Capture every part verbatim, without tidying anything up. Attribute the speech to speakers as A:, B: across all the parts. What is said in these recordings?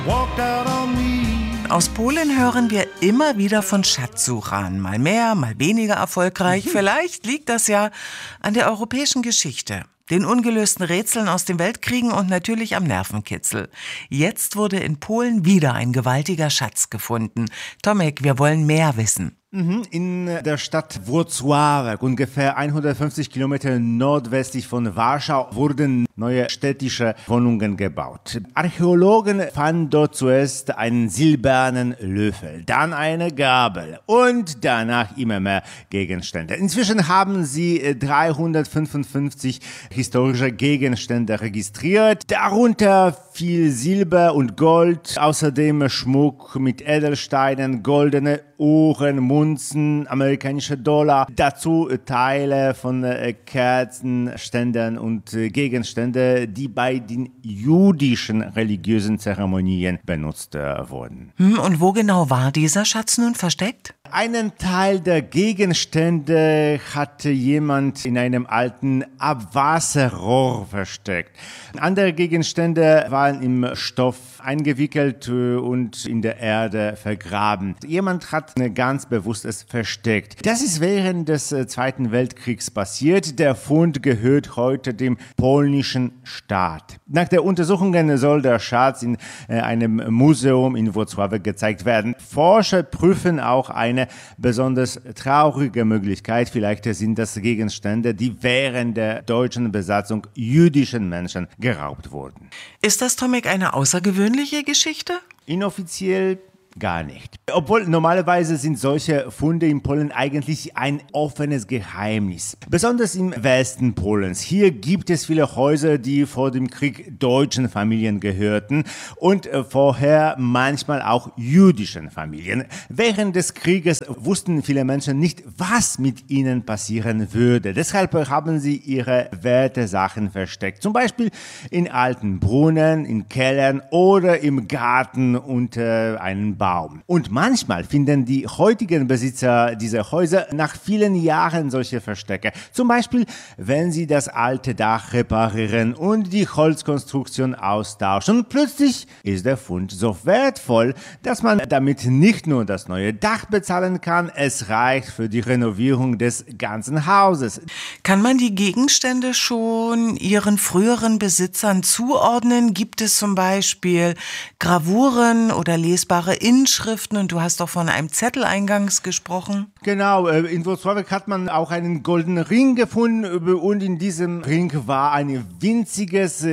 A: Aus Polen hören wir immer wieder von Schatzsuchern. Mal mehr, mal weniger erfolgreich. Vielleicht liegt das ja an der europäischen Geschichte, den ungelösten Rätseln aus den Weltkriegen und natürlich am Nervenkitzel. Jetzt wurde in Polen wieder ein gewaltiger Schatz gefunden. Tomek, wir wollen mehr wissen.
B: In der Stadt Włocławek, ungefähr hundertfünfzig Kilometer nordwestlich von Warschau, wurden neue städtische Wohnungen gebaut. Archäologen fanden dort zuerst einen silbernen Löffel, dann eine Gabel und danach immer mehr Gegenstände. Inzwischen haben sie dreihundertfünfundfünfzig historische Gegenstände registriert, darunter viel Silber und Gold, außerdem Schmuck mit Edelsteinen, goldene Uhren, Münzen, amerikanische Dollar, dazu Teile von äh, Kerzen, Ständern und äh, Gegenstände, die bei den jüdischen religiösen Zeremonien benutzt äh, wurden.
A: Hm, und wo genau war dieser Schatz nun versteckt?
B: Einen Teil der Gegenstände hatte jemand in einem alten Abwasserrohr versteckt. Andere Gegenstände waren im Stoff eingewickelt und in der Erde vergraben. Jemand hat ganz bewusst es versteckt. Das ist während des Zweiten Weltkriegs passiert. Der Fund gehört heute dem polnischen Staat. Nach der Untersuchungen soll der Schatz in einem Museum in Włocławek gezeigt werden. Forscher prüfen auch eine besonders traurige Möglichkeit. Vielleicht sind das Gegenstände, die während der deutschen Besatzung jüdischen Menschen geraubt wurden.
A: Ist das, Tomek, eine außergewöhnliche Geschichte?
B: Inoffiziell gar nicht. Obwohl normalerweise sind solche Funde in Polen eigentlich ein offenes Geheimnis. Besonders im Westen Polens. Hier gibt es viele Häuser, die vor dem Krieg deutschen Familien gehörten und vorher manchmal auch jüdischen Familien. Während des Krieges wussten viele Menschen nicht, was mit ihnen passieren würde. Deshalb haben sie ihre Wertesachen versteckt. Zum Beispiel in alten Brunnen, in Kellern oder im Garten unter einem Baum. Und manchmal finden die heutigen Besitzer dieser Häuser nach vielen Jahren solche Verstecke. Zum Beispiel, wenn sie das alte Dach reparieren und die Holzkonstruktion austauschen. Und plötzlich ist der Fund so wertvoll, dass man damit nicht nur das neue Dach bezahlen kann, es reicht für die Renovierung des ganzen Hauses.
A: Kann man die Gegenstände schon ihren früheren Besitzern zuordnen? Gibt es zum Beispiel Gravuren oder lesbare Inschriften, und du hast doch von einem Zettel eingangs gesprochen.
B: Genau, in Włocławek hat man auch einen goldenen Ring gefunden und in diesem Ring war ein winziges,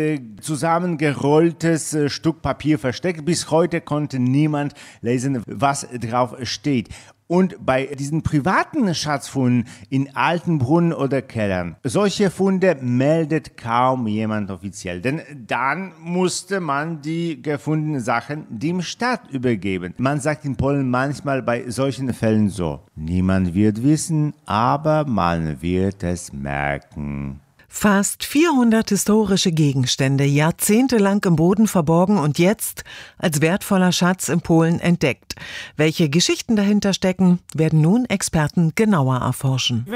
B: zusammengerolltes Stück Papier versteckt. Bis heute konnte niemand lesen, was drauf steht. Und bei diesen privaten Schatzfunden in alten Brunnen oder Kellern, solche Funde meldet kaum jemand offiziell, denn dann musste man die gefundenen Sachen dem Staat übergeben. Man sagt in Polen manchmal bei solchen Fällen so: Niemand wird wissen, aber man wird es merken.
A: Fast vierhundert historische Gegenstände, jahrzehntelang im Boden verborgen und jetzt als wertvoller Schatz in Polen entdeckt. Welche Geschichten dahinter stecken, werden nun Experten genauer erforschen.